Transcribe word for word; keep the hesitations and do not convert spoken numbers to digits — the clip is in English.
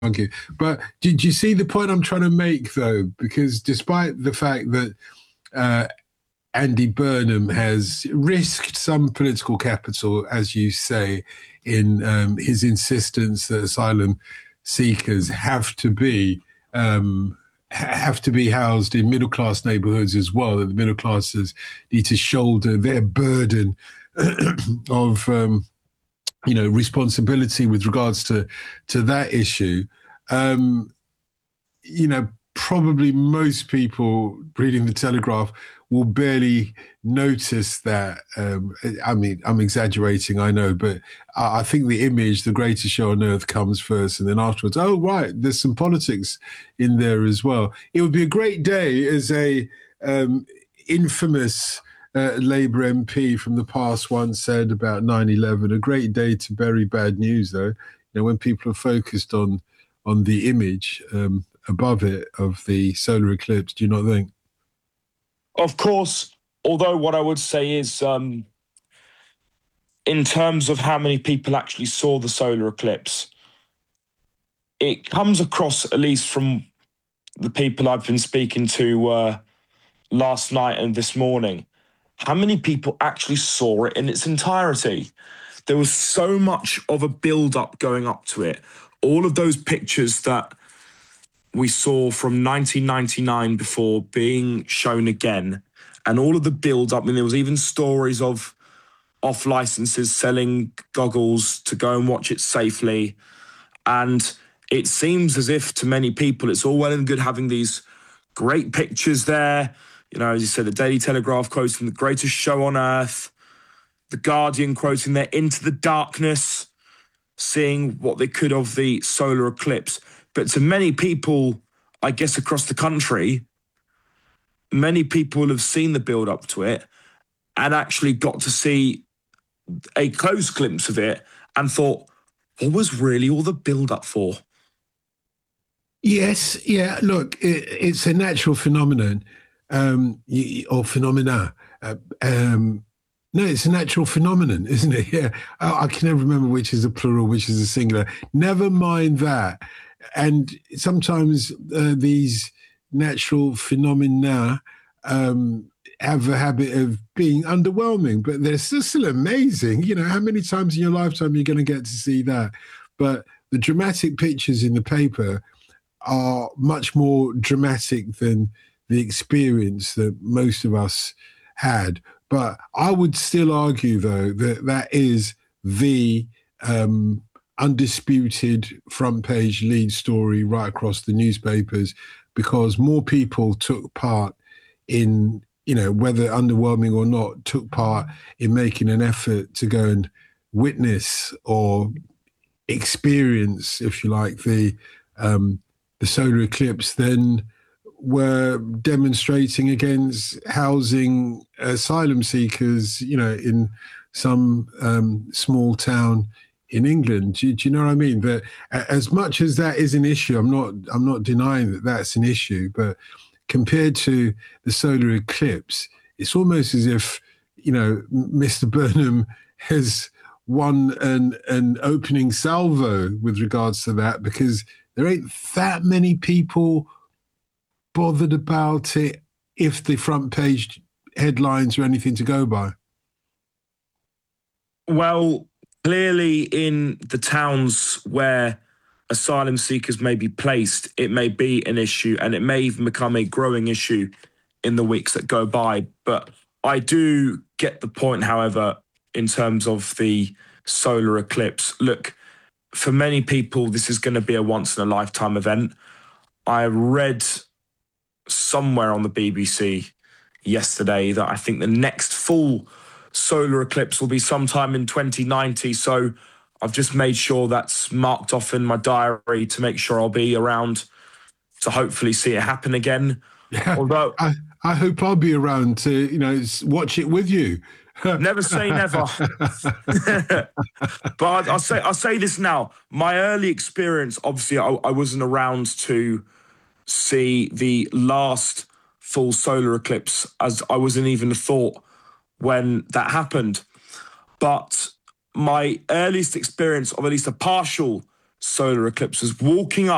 argue. But do, do you see the point I'm trying to make, though? Because despite the fact that uh, Andy Burnham has risked some political capital, as you say, in um, his insistence that asylum seekers have to be um, have to be housed in middle class neighbourhoods as well. That the middle classes need to shoulder their burden of um, you know responsibility with regards to to that issue. Um, you know, probably most people reading the Telegraph will barely notice that. Um, I mean, I'm exaggerating, I know, but I, I think the image, the greatest show on earth, comes first, and then afterwards, oh, right, there's some politics in there as well. It would be a great day as a um, infamous uh, Labour M P from the past once said about nine eleven, a great day to bury bad news, though. You know, when people are focused on on the image um, above it of the solar eclipse, do you not think? Of course, although what I would say is, um, in terms of how many people actually saw the solar eclipse, it comes across, at least from the people I've been speaking to uh, last night and this morning, how many people actually saw it in its entirety. There was so much of a build-up going up to it. All of those pictures that we saw from nineteen ninety-nine before being shown again, and all of the build-up. I mean, there was even stories of off licenses selling goggles to go and watch it safely. And it seems as if to many people, it's all well and good having these great pictures there. You know, as you said, the Daily Telegraph quoting the greatest show on earth, the Guardian quoting their Into the Darkness, seeing what they could of the solar eclipse. But to many people, I guess across the country, many people have seen the build up to it and actually got to see a close glimpse of it and thought, what was really all the build up for? Yes, yeah, look, it, it's a natural phenomenon, um, or phenomena. Uh, um, no, it's a natural phenomenon, isn't it? Yeah, I, I can never remember which is a plural, which is a singular. Never mind that. And sometimes uh, these natural phenomena um, have a habit of being underwhelming, but they're still, still amazing. You know, how many times in your lifetime you're going to get to see that? But the dramatic pictures in the paper are much more dramatic than the experience that most of us had. But I would still argue, though, that that is the um, undisputed front page lead story right across the newspapers, because more people took part in, you know, whether underwhelming or not, took part in making an effort to go and witness or experience, if you like, the um, the solar eclipse than were demonstrating against housing asylum seekers, you know, in some um, small town in England. Do, do you know what I mean? That as much as that is an issue, I'm not, I'm not denying that that's an issue, but compared to the solar eclipse, it's almost as if, you know, Mister Burnham has won an, an opening salvo with regards to that, because there ain't that many people bothered about it if the front page headlines are anything to go by. Well, clearly in the towns where asylum seekers may be placed, it may be an issue, and it may even become a growing issue in the weeks that go by. But I do get the point, however, in terms of the solar eclipse. Look, for many people, this is going to be a once-in-a-lifetime event. I read somewhere on the B B C yesterday that I think the next full solar eclipse will be sometime in twenty ninety. So I've just made sure that's marked off in my diary to make sure I'll be around to hopefully see it happen again. Yeah, Although I, I hope I'll be around to, you know, watch it with you. Never say never. But I'll say I'll say this now. My early experience, obviously, I, I wasn't around to see the last full solar eclipse, as I wasn't even a thought when that happened. But my earliest experience of at least a partial solar eclipse was walking up